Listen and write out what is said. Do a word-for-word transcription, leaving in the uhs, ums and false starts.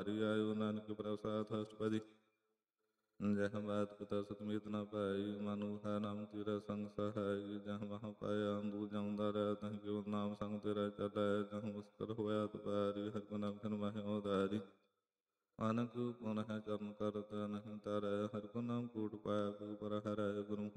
ਹਰਿ ਆਇਓ ਨਾਨਕ ਪ੍ਰਸਾਦ ਅਸ਼ਟਪਦੀ। ਜਹ ਬਾਤ ਪਿਤਾ ਸਤਮੀਤ ਨ ਪਾਈ, ਮਨੁ ਹੈ ਨਾਮ ਤੇਰਾ ਸੰਗ ਸਹਾਈ। ਜਹ ਮਹਾ ਪਾਇਆ ਅੰਬੂ ਜਮਦਾਰੈ, ਤਹ ਕਿਉ ਨਾਮ ਸੰਗ ਤੇਰਾ ਚੱਲੈ। ਜਹ ਮੁਸਕਰ ਹੋਇਆ ਤੁਪਾਰੀ, ਹਰਿ ਗੁਣ ਅਖਿਲ ਮਹਿ ਉਦਾਰੀ। ਅਨਕ ਪੁਨ ਹੈ ਚਰਨ ਕਰ ਨਹਿ ਤਾਰੈ, ਹਰਿ ਗੁਣ ਨਾਮ ਕੂਟ ਪਾਇਆ। ਕੂ ਪਰ ਹਰੈ ਗੁਰੂ